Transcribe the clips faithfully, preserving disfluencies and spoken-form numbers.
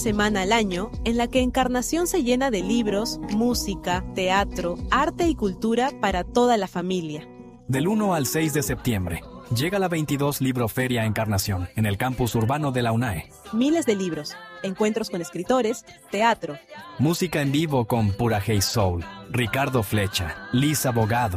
semana al año en la que Encarnación se llena de libros, música, teatro, arte y cultura para toda la familia. Del uno al seis de septiembre, llega la veintidós Libroferia Encarnación en el campus urbano de la UNAE. Miles de libros, encuentros con escritores, teatro. Música en vivo con Pura Hey Soul, Ricardo Flecha, Liz Abogado.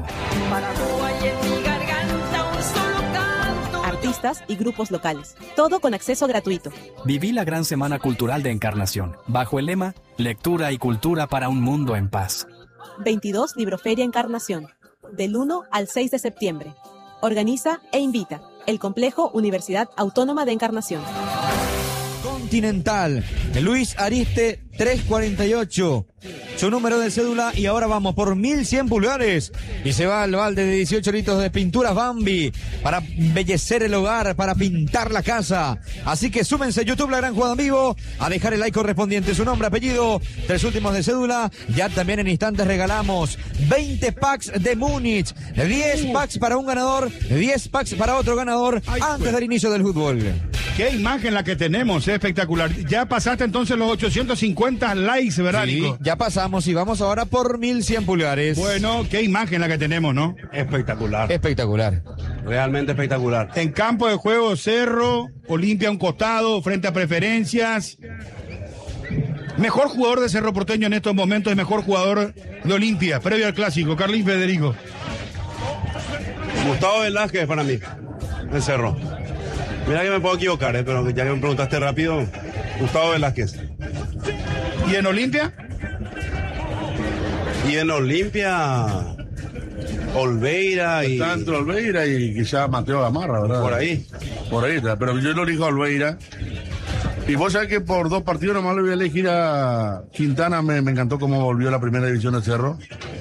Artistas y grupos locales. Todo con acceso gratuito. Viví la gran semana cultural de Encarnación, bajo el lema Lectura y cultura para un mundo en paz. veintidós Libroferia Encarnación, del uno al seis de septiembre. Organiza e invita el Complejo Universidad Autónoma de Encarnación. Continental, Luis Ariste trescientos cuarenta y ocho, su número de cédula, y ahora vamos por mil cien pulgares y se va al balde de dieciocho litros de pinturas Bambi para embellecer el hogar, para pintar la casa. Así que súmense a YouTube La Gran Jugada en Vivo a dejar el like correspondiente, su nombre, apellido, tres últimos de cédula. Ya también en instantes regalamos veinte packs de Múnich, diez packs para un ganador, diez packs para otro ganador. Ay, antes pues. del inicio del fútbol. Qué imagen la que tenemos, es espectacular. Ya pasaste entonces los ochocientos cincuenta likes, ¿verdad, sí, Nico? Ya pasamos y vamos ahora por mil cien pulgares. Bueno, qué imagen la que tenemos, ¿no? Espectacular. Espectacular. Realmente espectacular. En campo de juego, Cerro, Olimpia a un costado, frente a Preferencias. Mejor jugador de Cerro Porteño en estos momentos y mejor jugador de Olimpia, previo al clásico. Carlín Federico. Gustavo Velázquez para mí, de Cerro. Mira que me puedo equivocar, ¿eh? Pero ya que me preguntaste rápido, Gustavo Velázquez. ¿Y en Olimpia? Y en Olimpia, Olveira y... Está entre Olveira y quizá Mateo Gamarra, ¿verdad? Por ahí. Por ahí está, pero yo lo elijo a Olveira. Y vos sabés que por dos partidos nomás le voy a elegir a Quintana. Me, me encantó cómo volvió a la primera división de Cerro.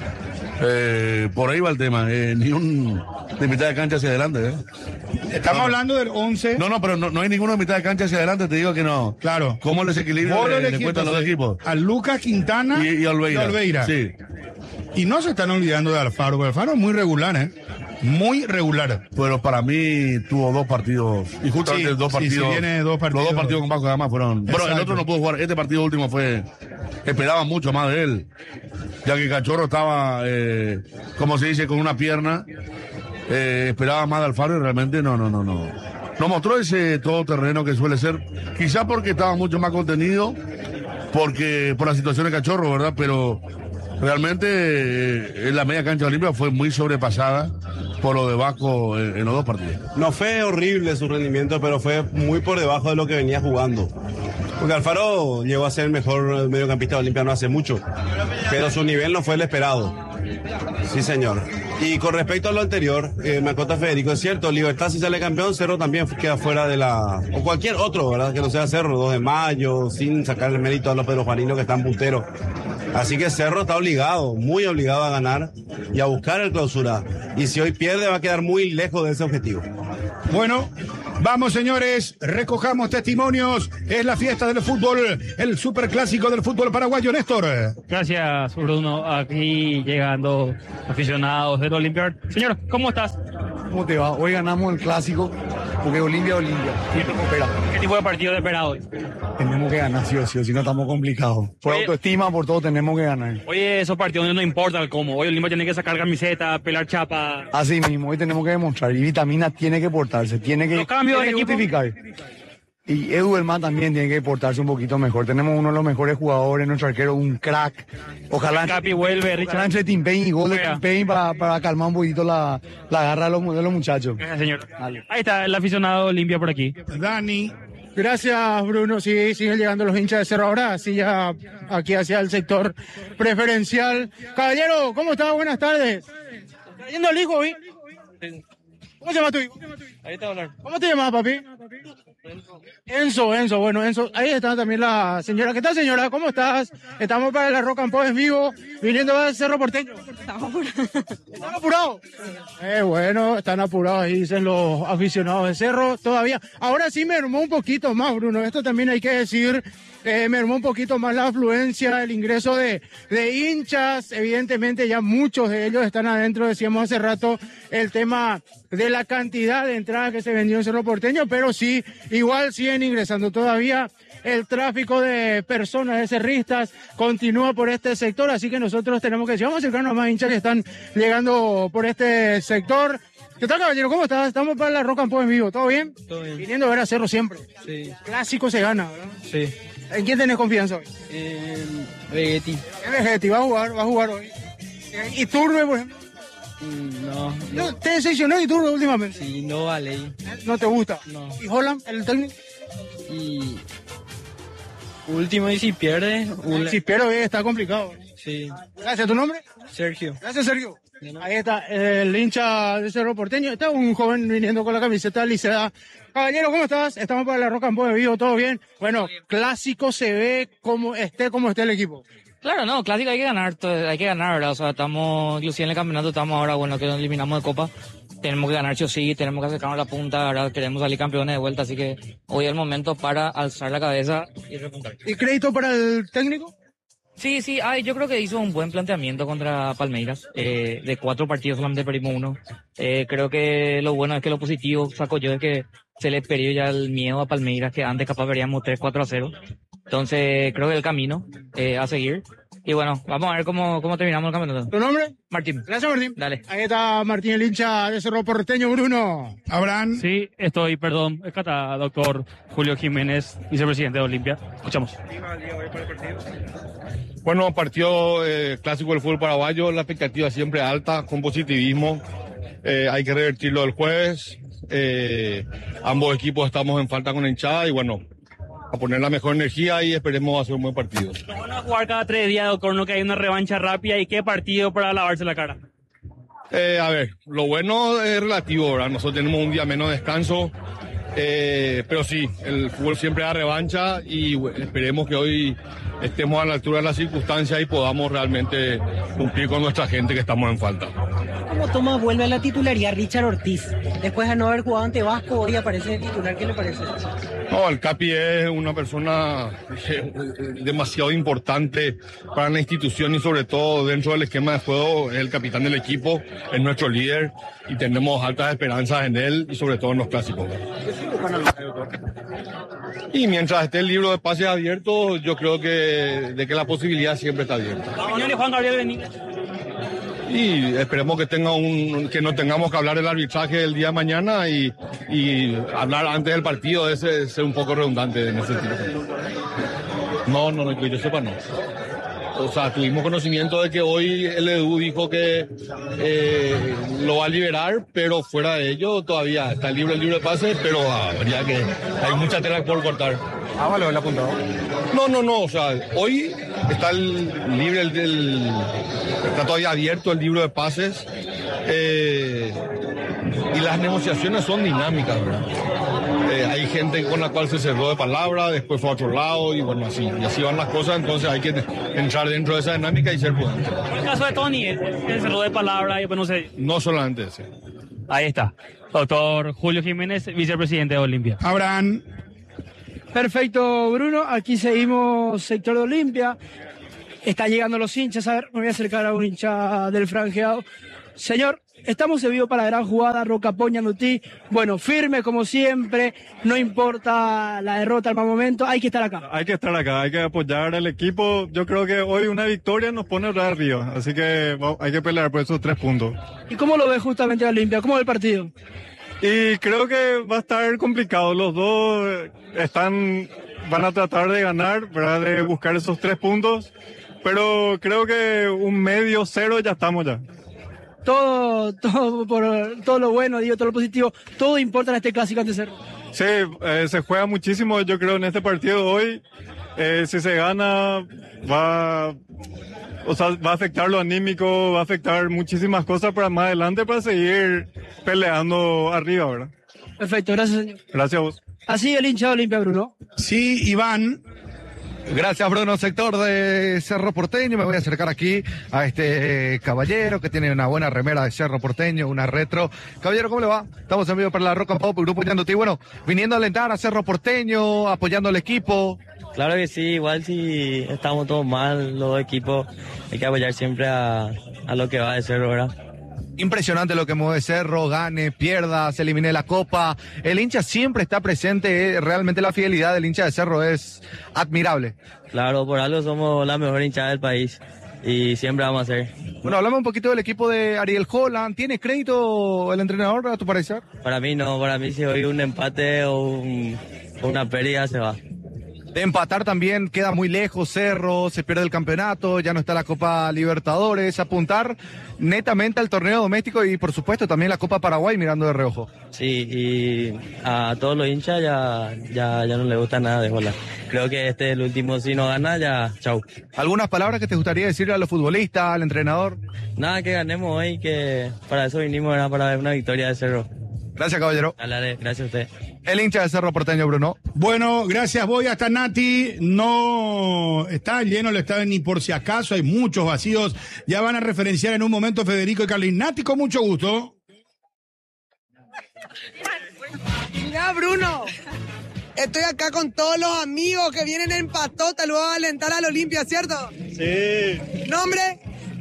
Eh, por ahí va el tema, eh, ni un de mitad de cancha hacia adelante, ¿eh? Estamos no, hablando del once. No, no, pero no, no hay ninguno de mitad de cancha hacia adelante, te digo que no. Claro. ¿Cómo les equilibra le, le cuentan los equipos? A Lucas Quintana y, y, Olveira. y Olveira. Sí. Y no se están olvidando de Alfaro, porque Alfaro es muy regular, ¿eh? Muy regular. Pero para mí tuvo dos partidos. Y justamente sí, dos partidos. Sí, sí, viene dos partidos. Los dos partidos con Vasco Gama fueron. Pero el otro no pudo jugar. Este partido último fue. Esperaba mucho más de él. Ya que Cachorro estaba, eh, como se dice, con una pierna. Eh, esperaba más de Alfaro y realmente no, no, no, no. No mostró ese todoterreno que suele ser. Quizá porque estaba mucho más contenido. Porque por la situación de Cachorro, ¿verdad? Pero realmente eh, en la media cancha de Olimpia fue muy sobrepasada por lo de Vasco en, en los dos partidos. No fue horrible su rendimiento, pero fue muy por debajo de lo que venía jugando. Porque Alfaro llegó a ser el mejor mediocampista de Olimpia no hace mucho, pero su nivel no fue el esperado. Sí, señor. Y con respecto a lo anterior, eh, me acota Federico, es cierto, Libertad si sale campeón, Cerro también queda fuera de la... O cualquier otro, ¿verdad? Que no sea Cerro, dos de mayo, sin sacarle mérito a los Pedro Juaninos que están punteros. Así que Cerro está obligado, muy obligado a ganar y a buscar el clausura. Y si hoy pierde va a quedar muy lejos de ese objetivo. Bueno, vamos señores, recojamos testimonios. Es la fiesta del fútbol, el superclásico del fútbol paraguayo, Néstor. Gracias, Bruno. Aquí llegando aficionados del Olimpia. Señor, ¿cómo estás? ¿Cómo te va? Hoy ganamos el clásico porque Olimpia, Olimpia. ¿Qué tipo de partido te espera hoy? Tenemos que ganar, sí o sí, o si no estamos complicados. Por Oye, autoestima, por todo, tenemos que ganar. Oye, esos partidos no importa el cómo. Hoy Olimpia tiene que sacar camiseta, pelar chapa. Así mismo, hoy tenemos que demostrar. Y Vitamina tiene que portarse, tiene que, Los cambios tiene del que justificar. Y Edu Elman también tiene que portarse un poquito mejor. Tenemos uno de los mejores jugadores, nuestro arquero, un crack. Ojalá, Capi vuelve, Richard. Ojalá entre Tim Payne y gol de Tim Payne para, para calmar un poquito la, la garra de los, de los muchachos. Gracias, señor. Dale. Ahí está el aficionado Olimpia por aquí. Dani. Gracias, Bruno. Sí, siguen llegando los hinchas de Cerro ahora, así ya aquí hacia el sector preferencial. Caballero, ¿cómo está? Buenas tardes. ¿Está yendo el hijo, vi? ¿Cómo se llama tu hijo? Ahí está hablar. ¿Cómo te llamas, papi? Enzo, Enzo, bueno, Enzo, ahí está también la señora. ¿Qué tal, señora? ¿Cómo estás? Estamos para la Rock and Pop en vivo, viniendo del Cerro Porteño. Estamos apurados. ¿Están apurados? Eh, bueno, están apurados, ahí dicen los aficionados de Cerro, todavía. Ahora sí me armó un poquito más, Bruno, esto también hay que decir, eh, me armó un poquito más la afluencia, el ingreso de, de hinchas, evidentemente ya muchos de ellos están adentro, decíamos hace rato, el tema de la cantidad de entradas que se vendió en Cerro Porteño, pero sí, igual siguen ingresando todavía. El tráfico de personas, de cerristas, continúa por este sector, así que nosotros tenemos que decir, vamos a acercarnos a más hinchas que están llegando por este sector. ¿Qué tal, caballero? ¿Cómo estás? Estamos para la Rock and Pop en vivo, ¿todo bien? Todo bien. Viniendo a ver a Cerro siempre. Sí. Clásico se gana, ¿verdad? Sí. ¿En quién tenés confianza hoy? En Vegetti. En Vegetti, va a jugar, va a jugar hoy. ¿Y Turbe, por ejemplo? Mm, No. No, ¿te decepcionó Iturbe últimamente? Sí, no vale. ¿No te gusta? No. ¿Y Holland, el técnico? Y último, y si pierde, una- Si pierde, está complicado. sí. Gracias, ¿tu nombre? Sergio. Gracias, Sergio. Ahí está el hincha de Cerro Porteño. Está un joven viniendo con la camiseta Licea. Caballero, ¿cómo estás? Estamos para la Rock and Pop de vivo, ¿todo bien? Bueno, clásico se ve como esté, como esté el equipo. Claro, no, clásico hay que ganar, to- hay que ganar, ¿verdad? O sea, estamos, inclusive en el campeonato estamos ahora, bueno, que nos eliminamos de Copa, tenemos que ganar sí o sí, tenemos que acercarnos a la punta, ¿verdad? Queremos salir campeones de vuelta, así que hoy es el momento para alzar la cabeza y repuntar. ¿Y crédito para el técnico? Sí, sí, ay, yo creo que hizo un buen planteamiento contra Palmeiras. Eh, de cuatro partidos solamente perdimos uno. Eh, creo que lo bueno es que lo positivo saco yo es que se le perdió ya el miedo a Palmeiras, que antes capaz veríamos tres cuatro a cero. Entonces creo que el camino eh, a seguir. Y bueno, vamos a ver cómo, cómo terminamos el campeonato. ¿Tu nombre? Martín. Gracias, Martín. Dale. Ahí está Martín, el hincha de Cerro Porteño, Bruno. Abraham. Sí, estoy, perdón, está doctor Julio Jiménez, vicepresidente de Olimpia. Escuchamos. Bueno, partido eh, clásico del fútbol paraguayo, la expectativa siempre alta, con positivismo. Eh, hay que revertirlo el jueves. Eh, ambos equipos estamos en falta con la hinchada y bueno, a poner la mejor energía y esperemos hacer un buen partido. Lo bueno es jugar cada tres días, doctor, no que hay una revancha rápida. ¿Y qué partido para lavarse la cara? Eh, a ver, lo bueno es relativo, ¿verdad? Nosotros tenemos un día menos de descanso, eh, pero sí, el fútbol siempre da revancha y bueno, esperemos que hoy estemos a la altura de las circunstancias y podamos realmente cumplir con nuestra gente que estamos en falta. ¿Cómo toma vuelve a la titularidad Richard Ortiz? Después de no haber jugado ante Vasco, hoy aparece de titular. ¿Qué le parece? No, el Capi es una persona eh, demasiado importante para la institución y sobre todo dentro del esquema de juego es el capitán del equipo, es nuestro líder y tenemos altas esperanzas en él y sobre todo en los clásicos. Y mientras esté el libro de pases abierto, yo creo que de que la posibilidad siempre está abierta. Señor y Juan Gabriel Benítez. Y esperemos que tenga un que no tengamos que hablar del arbitraje el día de mañana y, y hablar antes del partido es ser un poco redundante en ese sentido. No, no, no, que yo sepa no. O sea, tuvimos conocimiento de que hoy el E D U dijo que eh, lo va a liberar, pero fuera de ello todavía está libre el libro de pase, pero habría que hay mucha tela por cortar. Ah, vale, lo he apuntado. No, no, no, o sea, hoy está el, libre el del... Está todavía abierto el libro de pases eh, y las negociaciones son dinámicas, ¿verdad? Eh, hay gente con la cual se cerró de palabra, después fue a otro lado y bueno, así, y así van las cosas, entonces hay que entrar dentro de esa dinámica y ser prudente. En el caso de Tony, el cerró de palabra y pues no sé. No solamente ese. Ahí está. Doctor Julio Jiménez, vicepresidente de Olimpia. Abraham. Perfecto, Bruno. Aquí seguimos sector de Olimpia. Están llegando los hinchas. A ver, me voy a acercar a un hincha del franjeado. Señor, estamos en vivo para la gran jugada Roca Poñandutí. Bueno, firme como siempre. No importa la derrota al mal momento. Hay que estar acá. Hay que estar acá, hay que apoyar al equipo. Yo creo que hoy una victoria nos pone otra vez arriba. Así que bueno, hay que pelear por esos tres puntos. ¿Y cómo lo ve justamente Olimpia? ¿Cómo ve el partido? Y creo que va a estar complicado. Los dos están, van a tratar de ganar, ¿verdad? De buscar esos tres puntos. Pero creo que un medio cero ya estamos ya. Todo, todo por todo lo bueno, digo, todo lo positivo, todo importa en este clásico ante Cerro. Sí, eh, se juega muchísimo, yo creo, en este partido de hoy. Eh, si se gana, va, o sea, va a afectar lo anímico, va a afectar muchísimas cosas para más adelante para seguir peleando arriba, ¿verdad? Perfecto, gracias, señor. Gracias a vos. Así el hincha de Olimpia, Bruno. Sí, Iván. Gracias, Bruno, sector de Cerro Porteño. Me voy a acercar aquí a este eh, caballero que tiene una buena remera de Cerro Porteño, una retro. Caballero, ¿cómo le va? Estamos en vivo para la Rock and Pop, Grupo Poñandutí. Bueno, viniendo a alentar a Cerro Porteño, apoyando al equipo. Claro que sí, igual si estamos todos mal, los equipos, hay que apoyar siempre a, a lo que va de Cerro, ¿verdad? Impresionante lo que mueve Cerro, gane, pierda, se elimine la Copa. El hincha siempre está presente, eh, realmente la fidelidad del hincha de Cerro es admirable. Claro, por algo somos la mejor hinchada del país y siempre vamos a ser. Bueno, hablamos un poquito del equipo de Ariel Holland. ¿Tiene crédito el entrenador, a tu parecer? Para mí no, para mí si hoy un empate o un, una pérdida se va. De empatar también queda muy lejos Cerro, se pierde el campeonato, ya no está la Copa Libertadores, apuntar netamente al torneo doméstico y por supuesto también la Copa Paraguay mirando de reojo. Sí, y a todos los hinchas ya, ya, ya no les gusta nada de Holland. Creo que este es el último, si no gana ya, chau. ¿Algunas palabras que te gustaría decirle a los futbolistas, al entrenador? Nada, que ganemos hoy, que para eso vinimos, era para ver una victoria de Cerro. Gracias, caballero. Dale, gracias a usted. El hincha de Cerro Porteño, Bruno. Bueno, gracias. Voy hasta Nati. No está lleno el estadio ni por si acaso. Hay muchos vacíos. Ya van a referenciar en un momento Federico y Carlin. Nati, con mucho gusto. Mira, Bruno. Estoy acá con todos los amigos que vienen en patota. Luego a alentar al Olimpia, ¿cierto? Sí. ¿Nombre?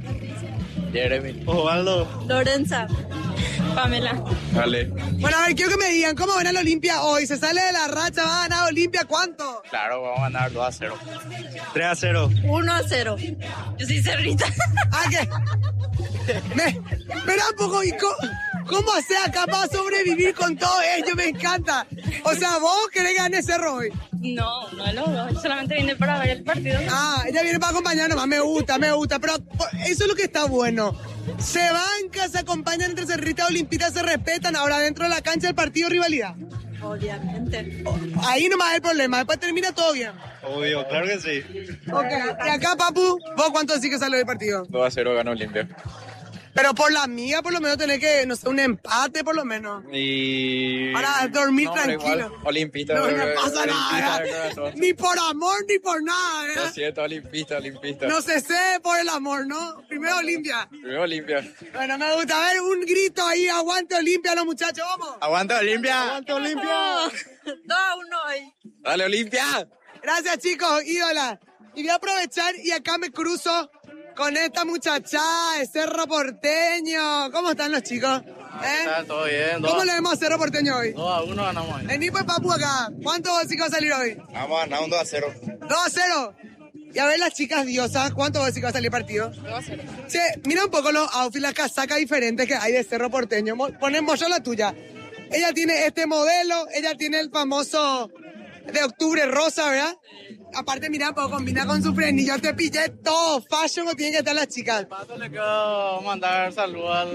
Jeremy. Osvaldo. Lorenza. Pamela. Vale. Bueno, a ver, quiero que me digan, ¿cómo ven al Olimpia hoy? ¿Se sale de la racha? ¿Va a ganar Olimpia cuánto? Claro, vamos a ganar dos a cero. tres a cero. uno a cero. Yo soy cerrita. ¿Ah, qué? Me, espera un poco, ¿y cómo, cómo hace acá para sobrevivir con todo ello? Me encanta. O sea, ¿vos querés ganar Cerro hoy? No, no es los dos. Yo solamente vine para ver el partido. Ah, ella viene para acompañar nomás. Me gusta, me gusta. Pero eso es lo que está bueno. Se banca, se acompañan entre Cerrita y Olimpita, se respetan. Ahora dentro de la cancha el partido rivalidad. Obviamente. Ahí nomás es el problema. Después termina todo bien. Obvio, claro que sí. Ok. Y acá, papu, ¿vos cuánto decís que salió del partido? dos a cero ganó Olimpia. Pero por la mía, por lo menos, tenés que, no sé, un empate, por lo menos. Y... Para dormir no, tranquilo. Igual, olimpista. No, no creo, pasa nada. ¿eh? Ni por amor, ni por nada, ¿eh? Lo siento, olimpista, olimpista. No se sé por el amor, ¿no? Primero Olimpia. Primero Olimpia. Bueno, me gusta. A ver, un grito ahí. Aguante Olimpia, los muchachos, vamos. Aguante Olimpia. Aguante Olimpia. dos a uno hoy. Dale, Olimpia. Gracias, chicos, ídola. Y voy a aprovechar y acá me cruzo con esta muchachada de Cerro Porteño. ¿Cómo están los chicos? ¿Eh? Está todo bien. ¿Cómo le vemos a Cerro Porteño hoy? dos a uno ganamos hoy. Vení pues, papu, acá. ¿Cuánto vos decís que va a salir hoy? Vamos a ganar un dos a cero. dos a cero. Y a ver las chicas diosas, ¿cuánto vos decís que va a salir el partido? dos a cero. Che, mira un poco los outfits, las casacas diferentes que hay de Cerro Porteño. Ponemos yo la tuya. Ella tiene este modelo, ella tiene el famoso de octubre rosa, ¿verdad? Aparte, mira, puedo combinar con su frenillo. Te pillé todo. Fashion o tienen que estar las chicas. Pato, le quiero mandar saludos al,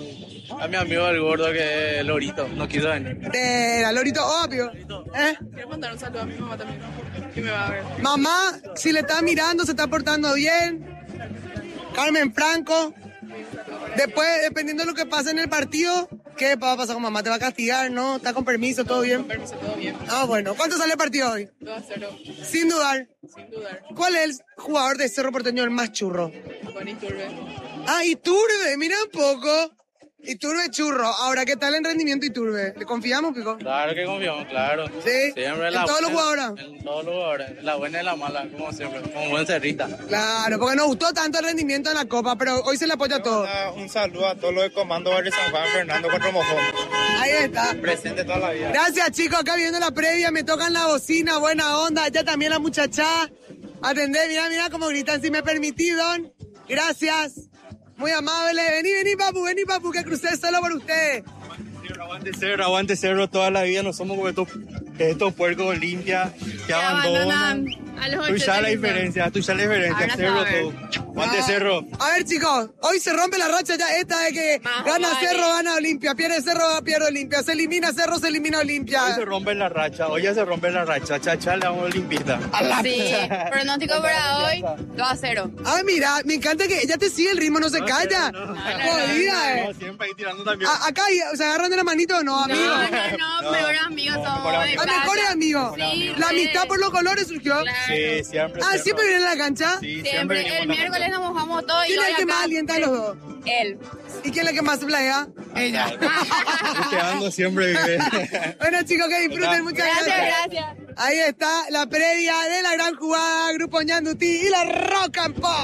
a mi amigo el gordo que es Lorito. No quiso venir. Era Lorito, obvio. ¿Eh? Quiero mandar un saludo a mi mamá también. Que me va a ver. Mamá, si le está mirando, se está portando bien. Carmen Franco. Después, dependiendo de lo que pase en el partido, ¿qué va a pasar con mamá? ¿Te va a castigar? ¿No? ¿Está con permiso? ¿Todo bien? Con permiso, todo bien. Ah, bueno. ¿Cuánto sale el partido hoy? dos a cero. Sin dudar. Sin dudar. ¿Cuál es el jugador de Cerro Porteño el más churro? Juan Iturbe. Ah, Iturbe, mira un poco. Iturbe churro. Ahora, ¿qué tal el rendimiento Iturbe? ¿Le confiamos, Pico? Claro que confiamos, claro. ¿Sí? Siempre ¿En la todos los buena- jugadores? En todos los jugadores. La buena y la mala, como siempre. Como buen cerrita. Claro, porque nos gustó tanto el rendimiento en la Copa, pero hoy se le apoya a todo. Un saludo a todos los de Comando Barrio San Juan, Fernando Cuatro Mojón. Ahí está. Presente toda la vida. Gracias, chicos. Acá viendo la previa, me tocan la bocina, buena onda. Ya también la muchacha. Atendé, mira, mira cómo gritan. Si me permitís, don. Gracias. Muy amable. Vení, vení, papu, vení, papu, que crucé solo por usted. Aguante Cerro, aguante Cerro toda la vida. No somos como estos, estos puercos Olimpia que abandonan. A los Tú sabes la diferencia, tú sabes la diferencia. Ahora Cerro, sabe. todo. Aguante Ah, Cerro. A ver, chicos, hoy se rompe la racha ya esta de que Más gana vale. Cerro, gana Olimpia, pierde Cerro, pierde Olimpia, se elimina Cerro, se elimina Hoy Olimpia. se rompe la racha, hoy ya se rompe la racha. Chacha, le vamos a Olimpista. Sí, pronóstico para hoy, dos a cero. Ah, mira, me encanta que ella te sigue el ritmo, no se calla. Jodida, eh. No, siempre ahí tirando también. A- acá se agarran de la manito o no, amigos. No, no, no, mejores amigos somos de A playa. mejores amigos. Sí, La sí. amistad por los colores surgió. Claro. Sí, siempre. Ah, siempre vienen a la cancha. Sí, Siempre, el venimos miércoles nos mojamos todos y ¿Quién es hoy el que acá- más alienta a los dos? Él. ¿Y quién es el que más se playea? Ella. Quedando siempre. Bueno, chicos, que disfruten. Muchas Gracias, gracias. gracias. Ahí está la previa de la gran jugada, Grupo Ñandutí y la Rock and Pop.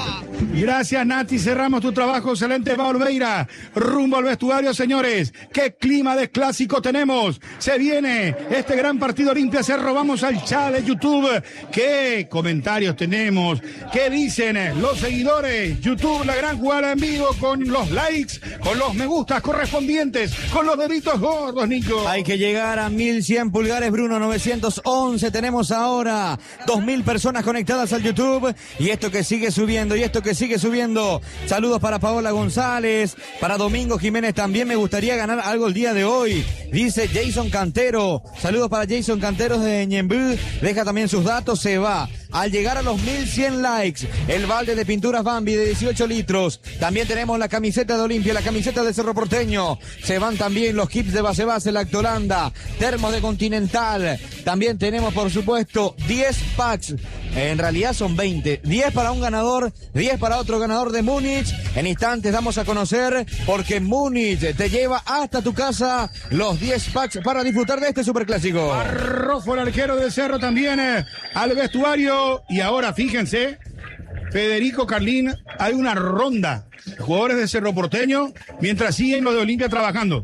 Gracias, Nati. Cerramos tu trabajo. Excelente, Valveira. Rumbo al vestuario, señores. ¿Qué clima de clásico tenemos? Se viene este gran partido Olimpia Cerro. Vamos al chat de YouTube. ¿Qué comentarios tenemos? ¿Qué dicen los seguidores? YouTube, la gran jugada en vivo con los likes, con los me gustas correspondientes, con los deditos gordos, Nico. Hay que llegar a mil cien pulgares, Bruno. novecientos once. Tenemos ahora dos mil personas conectadas al YouTube. Y esto que sigue subiendo, y esto que sigue subiendo. Saludos para Paola González, para Domingo Jiménez. También me gustaría ganar algo el día de hoy, dice Jason Cantero. Saludos para Jason Cantero de Ñembú. Deja también sus datos, se va. Al llegar a los mil cien likes, el balde de pinturas Bambi de dieciocho litros. También tenemos la camiseta de Olimpia, la camiseta de Cerro Porteño. Se van también los kits de base base, Lactolanda, termos de Continental. También tenemos, por supuesto, diez packs. En realidad son veinte. diez para un ganador, diez para otro ganador de Múnich. En instantes damos a conocer, porque Múnich te lleva hasta tu casa los diez packs para disfrutar de este superclásico. Arrojo, el arquero de Cerro, también eh, al vestuario. Y ahora, fíjense, Federico Carlín, hay una ronda de jugadores de Cerro Porteño mientras siguen los de Olimpia trabajando.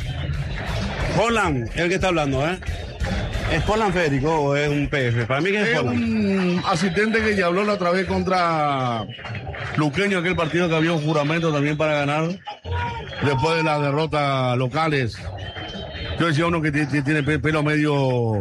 Holland, el que está hablando, ¿eh? ¿Es Holland, Federico, o es un P F? Para mí que es, es Holland. Un asistente que ya habló la otra vez contra Luqueño, aquel partido que había un juramento también para ganar después de las derrotas locales. Yo decía uno que t- tiene pelo medio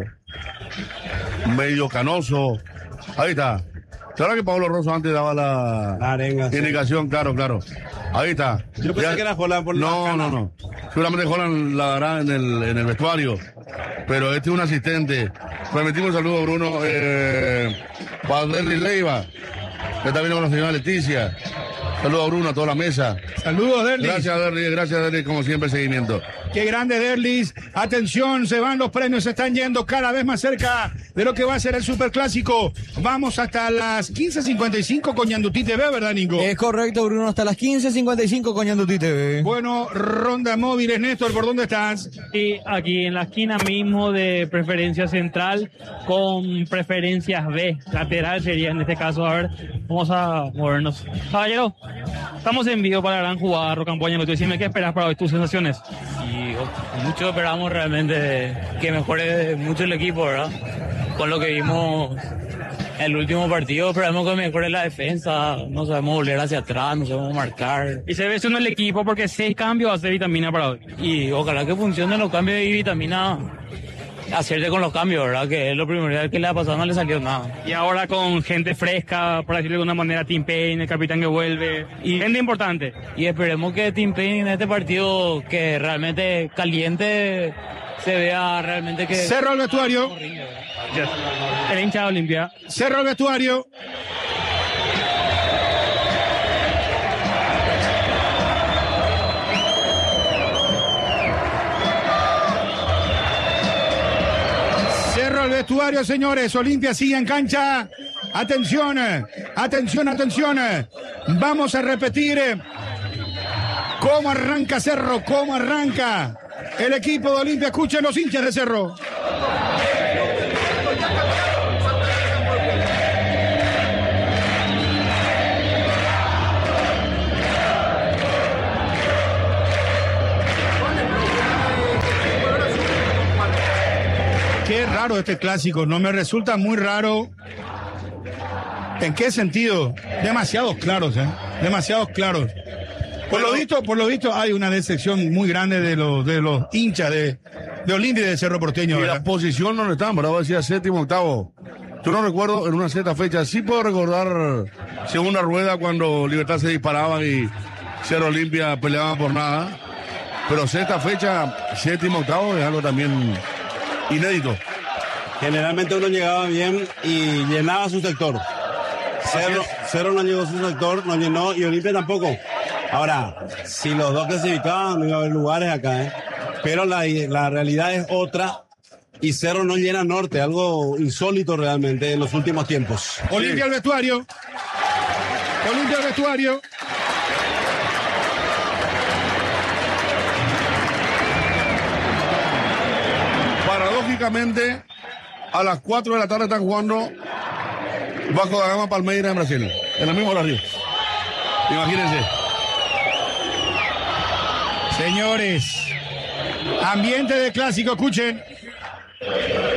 medio canoso. Ahí está. Claro que Pablo Rosso antes daba la, la arenga, indicación, sí. claro, claro. Ahí está. Yo pensé ya, que era Holland por no, la No, no, no. Seguramente Holland la dará en el, en el vestuario. Pero este es un asistente. Permitimos un saludo a Bruno eh, para Derly Leiva, que está viendo con la señora Leticia. Saludos a Bruno, a toda la mesa. Saludos, Derlis. Gracias, Derlis. Gracias, Derlis, como siempre, seguimiento. Qué grande, Derlis. Atención, se van los premios, se están yendo cada vez más cerca de lo que va a ser el Superclásico. Vamos hasta las quince cincuenta y cinco con Ñandutí T V, ¿verdad, Nico? Es correcto, Bruno, hasta las quince cincuenta y cinco con Ñandutí T V. Bueno, ronda móviles, Néstor, ¿por dónde estás? Sí, aquí en la esquina mismo de preferencia central con preferencias B, lateral sería en este caso. A ver, vamos a movernos. Caballero, estamos en vivo para la gran jugada Rocampoña. Decime qué esperas para hoy, tus sensaciones. Y mucho esperamos realmente que mejore mucho el equipo, ¿verdad? Con lo que vimos en el último partido, esperamos que mejore la defensa, no sabemos volver hacia atrás, no sabemos marcar. Y se ve eso en el equipo porque seis cambios hace vitamina para hoy. Y ojalá que funcionen los cambios de vitamina, hacerte con los cambios, ¿verdad? Que es lo primordial que le ha pasado, no le salió nada. Y ahora con gente fresca, por decirlo de alguna manera, Tim Payne, el capitán que vuelve, y gente importante. Y esperemos que Tim Payne en este partido, que realmente caliente, se vea realmente que... Cerro al vestuario. Yes. El hincha de Olimpia. Cerro al vestuario. Cerro al vestuario, señores. Olimpia sigue en cancha. Atención, atención, atención. Vamos a repetir cómo arranca Cerro, cómo arranca el equipo de Olimpia. Escuchen los hinchas de Cerro. Qué raro este clásico, no me resulta muy raro. ¿En qué sentido? Demasiados claros, ¿eh? Demasiados claros. Por lo visto, por lo visto hay una decepción muy grande de los de los hinchas de, de Olimpia y de Cerro Porteño. Y ¿verdad? la posición donde están, ¿verdad? Decía séptimo, octavo. Yo no recuerdo en una cierta fecha. Sí puedo recordar segunda rueda cuando Libertad se disparaba y Cerro Olimpia peleaba por nada. Pero sexta fecha, séptimo, octavo es algo también inédito. Generalmente uno llegaba bien y llenaba su sector. Cerro, Cerro no llegó a su sector, no llenó, y Olimpia tampoco. Ahora, si los dos clasificaban, no iba a haber lugares acá, ¿eh? Pero la, la realidad es otra, y Cerro no llena norte, algo insólito realmente en los últimos tiempos. Olimpia al vestuario. Olimpia al vestuario. Paradójicamente, a las cuatro de la tarde están jugando Vasco da Gama Palmeiras en Brasil, en el mismo horario. Imagínense. Señores, ambiente de clásico, escuchen.